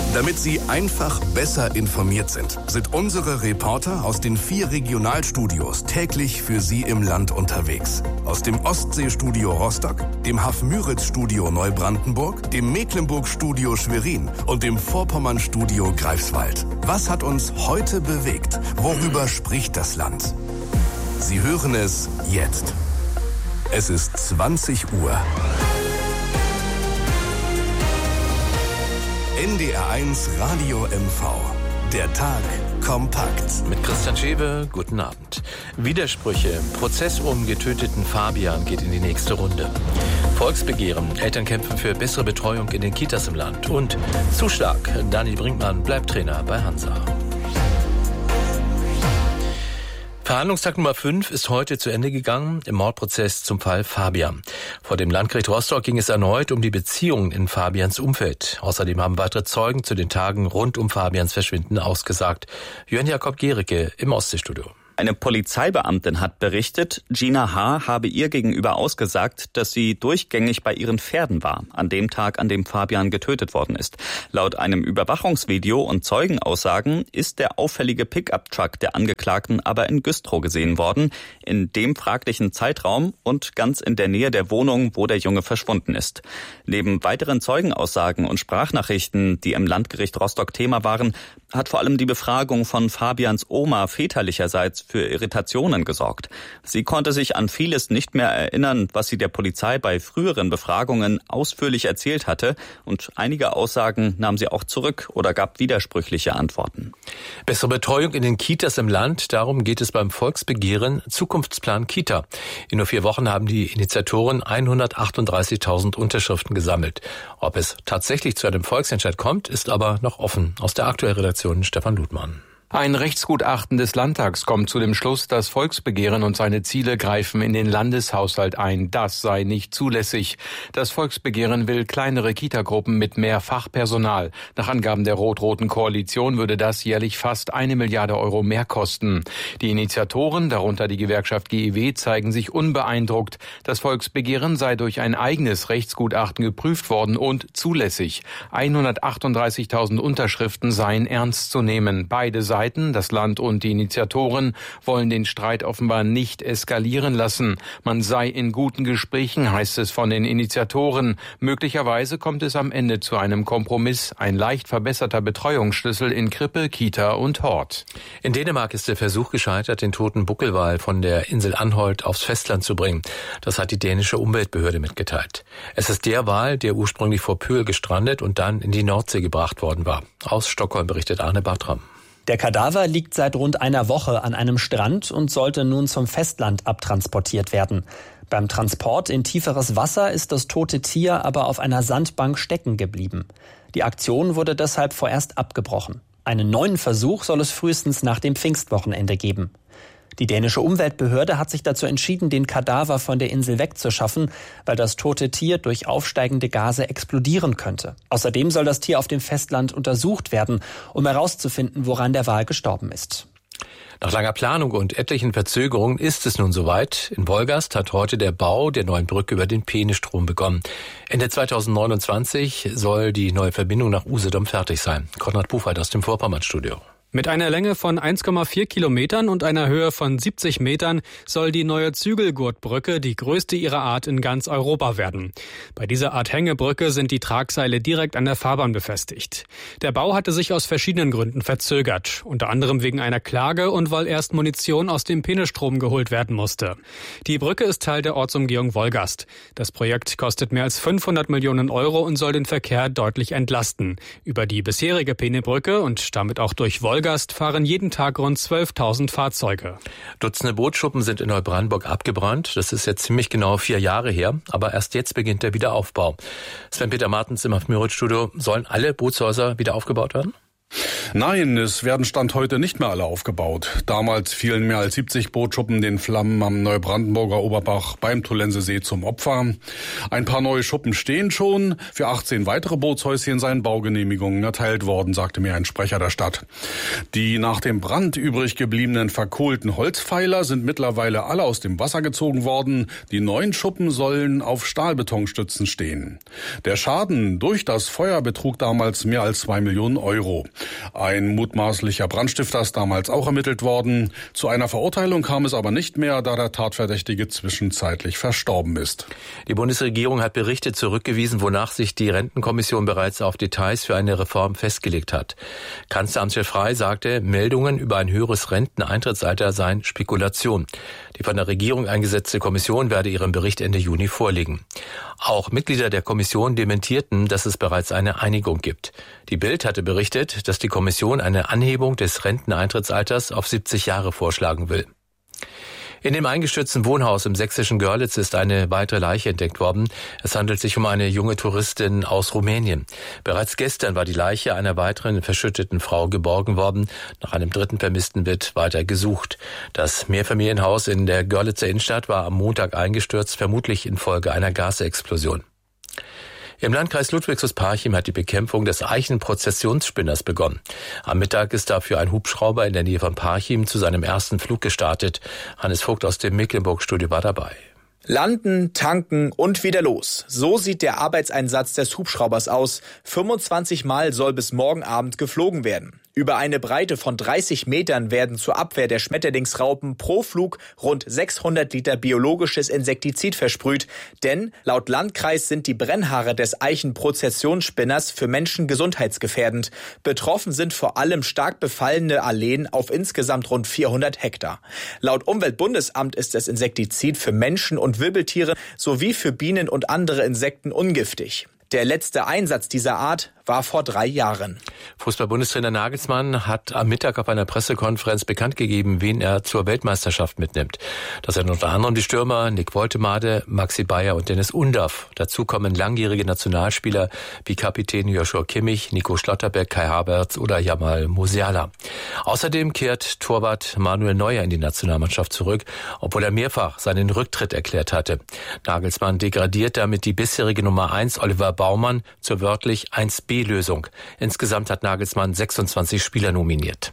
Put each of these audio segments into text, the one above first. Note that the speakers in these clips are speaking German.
Damit Sie einfach besser informiert sind unsere Reporter aus den 4 Regionalstudios täglich für Sie im Land unterwegs. Aus dem Ostseestudio Rostock, dem Haff-Müritz-Studio Neubrandenburg, dem Mecklenburg-Studio Schwerin und dem Vorpommern-Studio Greifswald. Was hat uns heute bewegt? Worüber spricht das Land? Sie hören es jetzt. Es ist 20 Uhr. NDR1 Radio MV. Der Tag kompakt. Mit Christian Schewe, guten Abend. Widersprüche im Prozess um getöteten Fabian geht in die nächste Runde. Volksbegehren, Eltern kämpfen für bessere Betreuung in den Kitas im Land. Und Zuschlag, Dani Brinkmann bleibt Trainer bei Hansa. Verhandlungstag Nummer 5 ist heute zu Ende gegangen im Mordprozess zum Fall Fabian. Vor dem Landgericht Rostock ging es erneut um die Beziehungen in Fabians Umfeld. Außerdem haben weitere Zeugen zu den Tagen rund um Fabians Verschwinden ausgesagt. Jörn Jakob Gericke im Ostseestudio. Eine Polizeibeamtin hat berichtet, Gina H. habe ihr gegenüber ausgesagt, dass sie durchgängig bei ihren Pferden war, an dem Tag, an dem Fabian getötet worden ist. Laut einem Überwachungsvideo und Zeugenaussagen ist der auffällige Pickup-Truck der Angeklagten aber in Güstrow gesehen worden, in dem fraglichen Zeitraum und ganz in der Nähe der Wohnung, wo der Junge verschwunden ist. Neben weiteren Zeugenaussagen und Sprachnachrichten, die im Landgericht Rostock Thema waren, hat vor allem die Befragung von Fabians Oma väterlicherseits für Irritationen gesorgt. Sie konnte sich an vieles nicht mehr erinnern, was sie der Polizei bei früheren Befragungen ausführlich erzählt hatte, und einige Aussagen nahm sie auch zurück oder gab widersprüchliche Antworten. Bessere Betreuung in den Kitas im Land, darum geht es beim Volksbegehren Zukunftsplan Kita. In nur 4 Wochen haben die Initiatoren 138.000 Unterschriften gesammelt. Ob es tatsächlich zu einem Volksentscheid kommt, ist aber noch offen. Aus der aktuellen Redaktion Stefan Ludmann. Ein Rechtsgutachten des Landtags kommt zu dem Schluss, das Volksbegehren und seine Ziele greifen in den Landeshaushalt ein. Das sei nicht zulässig. Das Volksbegehren will kleinere Kitagruppen mit mehr Fachpersonal. Nach Angaben der rot-roten Koalition würde das jährlich fast 1 Milliarde Euro mehr kosten. Die Initiatoren, darunter die Gewerkschaft GEW, zeigen sich unbeeindruckt. Das Volksbegehren sei durch ein eigenes Rechtsgutachten geprüft worden und zulässig. 138.000 Unterschriften seien ernst zu nehmen. Beide Seiten, das Land und die Initiatoren, wollen den Streit offenbar nicht eskalieren lassen. Man sei in guten Gesprächen, heißt es von den Initiatoren. Möglicherweise kommt es am Ende zu einem Kompromiss, ein leicht verbesserter Betreuungsschlüssel in Krippe, Kita und Hort. In Dänemark ist der Versuch gescheitert, den toten Buckelwal von der Insel Anholt aufs Festland zu bringen. Das hat die dänische Umweltbehörde mitgeteilt. Es ist der Wal, der ursprünglich vor Pöhl gestrandet und dann in die Nordsee gebracht worden war. Aus Stockholm berichtet Arne Bartram. Der Kadaver liegt seit rund einer Woche an einem Strand und sollte nun zum Festland abtransportiert werden. Beim Transport in tieferes Wasser ist das tote Tier aber auf einer Sandbank stecken geblieben. Die Aktion wurde deshalb vorerst abgebrochen. Einen neuen Versuch soll es frühestens nach dem Pfingstwochenende geben. Die dänische Umweltbehörde hat sich dazu entschieden, den Kadaver von der Insel wegzuschaffen, weil das tote Tier durch aufsteigende Gase explodieren könnte. Außerdem soll das Tier auf dem Festland untersucht werden, um herauszufinden, woran der Wal gestorben ist. Nach langer Planung und etlichen Verzögerungen ist es nun soweit. In Wolgast hat heute der Bau der neuen Brücke über den Peenestrom begonnen. Ende 2029 soll die neue Verbindung nach Usedom fertig sein. Konrad Buchwald aus dem Vorpommern-Studio. Mit einer Länge von 1,4 Kilometern und einer Höhe von 70 Metern soll die neue Zügelgurtbrücke die größte ihrer Art in ganz Europa werden. Bei dieser Art Hängebrücke sind die Tragseile direkt an der Fahrbahn befestigt. Der Bau hatte sich aus verschiedenen Gründen verzögert, unter anderem wegen einer Klage und weil erst Munition aus dem Peenestrom geholt werden musste. Die Brücke ist Teil der Ortsumgehung Wolgast. Das Projekt kostet mehr als 500 Millionen Euro und soll den Verkehr deutlich entlasten. Über die bisherige Peenebrücke und damit auch durch Wolgast fahren jeden Tag rund 12.000 Fahrzeuge. Dutzende Bootsschuppen sind in Neubrandenburg abgebrannt. Das ist jetzt ziemlich genau 4 Jahre her. Aber erst jetzt beginnt der Wiederaufbau. Sven-Peter Martens im Haff-Müritz-Studio. Sollen alle Bootshäuser wieder aufgebaut werden? Nein, es werden Stand heute nicht mehr alle aufgebaut. Damals fielen mehr als 70 Bootschuppen den Flammen am Neubrandenburger Oberbach beim Tollensesee zum Opfer. Ein paar neue Schuppen stehen schon. Für 18 weitere Bootshäuschen seien Baugenehmigungen erteilt worden, sagte mir ein Sprecher der Stadt. Die nach dem Brand übrig gebliebenen verkohlten Holzpfeiler sind mittlerweile alle aus dem Wasser gezogen worden. Die neuen Schuppen sollen auf Stahlbetonstützen stehen. Der Schaden durch das Feuer betrug damals mehr als 2 Millionen Euro. Ein mutmaßlicher Brandstifter ist damals auch ermittelt worden. Zu einer Verurteilung kam es aber nicht mehr, da der Tatverdächtige zwischenzeitlich verstorben ist. Die Bundesregierung hat Berichte zurückgewiesen, wonach sich die Rentenkommission bereits auf Details für eine Reform festgelegt hat. Kanzleramtschef Frey sagte, Meldungen über ein höheres Renteneintrittsalter seien Spekulation. Die von der Regierung eingesetzte Kommission werde ihren Bericht Ende Juni vorlegen. Auch Mitglieder der Kommission dementierten, dass es bereits eine Einigung gibt. Die Bild hatte berichtet, dass die Kommission eine Anhebung des Renteneintrittsalters auf 70 Jahre vorschlagen will. In dem eingestürzten Wohnhaus im sächsischen Görlitz ist eine weitere Leiche entdeckt worden. Es handelt sich um eine junge Touristin aus Rumänien. Bereits gestern war die Leiche einer weiteren verschütteten Frau geborgen worden. Nach einem dritten Vermissten wird weiter gesucht. Das Mehrfamilienhaus in der Görlitzer Innenstadt war am Montag eingestürzt, vermutlich infolge einer Gasexplosion. Im Landkreis Ludwigshaus-Parchim hat die Bekämpfung des Eichenprozessionsspinners begonnen. Am Mittag ist dafür ein Hubschrauber in der Nähe von Parchim zu seinem ersten Flug gestartet. Hannes Vogt aus dem Mecklenburg-Studio war dabei. Landen, tanken und wieder los. So sieht der Arbeitseinsatz des Hubschraubers aus. 25 Mal soll bis morgen Abend geflogen werden. Über eine Breite von 30 Metern werden zur Abwehr der Schmetterlingsraupen pro Flug rund 600 Liter biologisches Insektizid versprüht. Denn laut Landkreis sind die Brennhaare des Eichenprozessionsspinners für Menschen gesundheitsgefährdend. Betroffen sind vor allem stark befallene Alleen auf insgesamt rund 400 Hektar. Laut Umweltbundesamt ist das Insektizid für Menschen und Wirbeltiere sowie für Bienen und andere Insekten ungiftig. Der letzte Einsatz dieser Art war vor 3 Jahren. Fußball-Bundestrainer Nagelsmann hat am Mittag auf einer Pressekonferenz bekannt gegeben, wen er zur Weltmeisterschaft mitnimmt. Das sind unter anderem die Stürmer Nick Woltemade, Maxi Bayer und Dennis Undaff. Dazu kommen langjährige Nationalspieler wie Kapitän Joshua Kimmich, Nico Schlotterbeck, Kai Havertz oder Jamal Musiala. Außerdem kehrt Torwart Manuel Neuer in die Nationalmannschaft zurück, obwohl er mehrfach seinen Rücktritt erklärt hatte. Nagelsmann degradiert damit die bisherige Nummer 1 Oliver Baumann zur wörtlich 1B-Lösung. Insgesamt hat Nagelsmann 26 Spieler nominiert.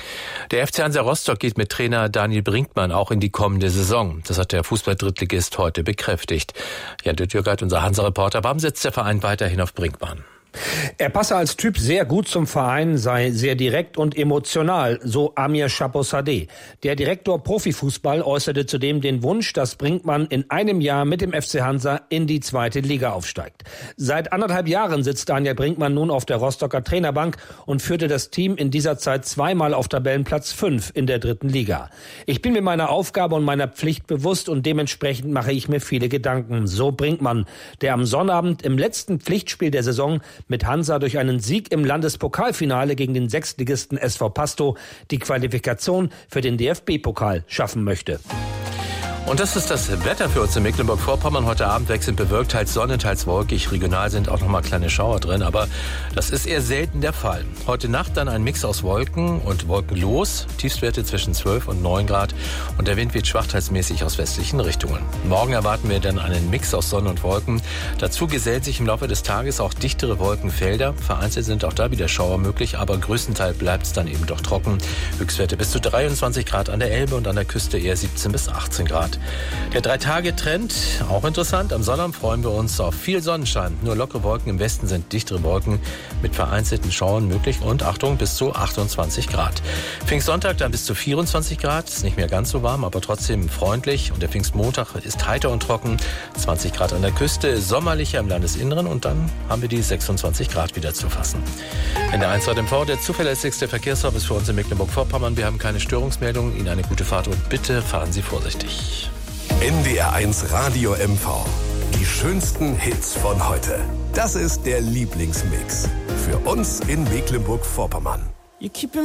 Der FC Hansa Rostock geht mit Trainer Daniel Brinkmann auch in die kommende Saison. Das hat der Fußball-Drittligist heute bekräftigt. Jan Düttjürgert, unser Hansa-Reporter. Warum setzt der Verein weiterhin auf Brinkmann? Er passe als Typ sehr gut zum Verein, sei sehr direkt und emotional, so Amir Chaposadeh. Der Direktor Profifußball äußerte zudem den Wunsch, dass Brinkmann in einem Jahr mit dem FC Hansa in die 2. Liga aufsteigt. Seit 1,5 Jahren sitzt Daniel Brinkmann nun auf der Rostocker Trainerbank und führte das Team in dieser Zeit 2-mal auf Tabellenplatz 5 in der 3. Liga. Ich bin mir meiner Aufgabe und meiner Pflicht bewusst und dementsprechend mache ich mir viele Gedanken, so Brinkmann, der am Sonnabend im letzten Pflichtspiel der Saison mit Hansa durch einen Sieg im Landespokalfinale gegen den Sechstligisten SV Pasto die Qualifikation für den DFB-Pokal schaffen möchte. Und das ist das Wetter für uns in Mecklenburg-Vorpommern. Heute Abend wechselnd bewölkt, teils Sonne, teils wolkig. Regional sind auch noch mal kleine Schauer drin, aber das ist eher selten der Fall. Heute Nacht dann ein Mix aus Wolken und wolkenlos. Tiefstwerte zwischen 12 und 9 Grad. Und der Wind weht schwach teils mäßig aus westlichen Richtungen. Morgen erwarten wir dann einen Mix aus Sonne und Wolken. Dazu gesellt sich im Laufe des Tages auch dichtere Wolkenfelder. Vereinzelt sind auch da wieder Schauer möglich, aber größtenteils bleibt es dann eben doch trocken. Höchstwerte bis zu 23 Grad an der Elbe und an der Küste eher 17 bis 18 Grad. Der 3-Tage-Trend, auch interessant. Am Sonnabend freuen wir uns auf viel Sonnenschein. Nur lockere Wolken im Westen sind dichtere Wolken mit vereinzelten Schauern möglich und Achtung, bis zu 28 Grad. Pfingstsonntag dann bis zu 24 Grad. Ist nicht mehr ganz so warm, aber trotzdem freundlich. Und der Pfingstmontag ist heiter und trocken. 20 Grad an der Küste, sommerlicher im Landesinneren und dann haben wir die 26 Grad wieder zu fassen. In der 1-2-MV, der zuverlässigste Verkehrsservice für uns in Mecklenburg-Vorpommern. Wir haben keine Störungsmeldungen. Ihnen eine gute Fahrt und bitte fahren Sie vorsichtig. NDR1 Radio MV. Die schönsten Hits von heute. Das ist der Lieblingsmix. Für uns in Mecklenburg-Vorpommern.